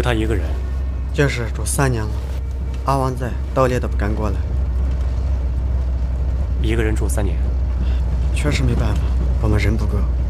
就他一个人？ 就是住3年了，阿王在，道里都不敢过来。 一个人住3年？ 确实没办法，我们人不够。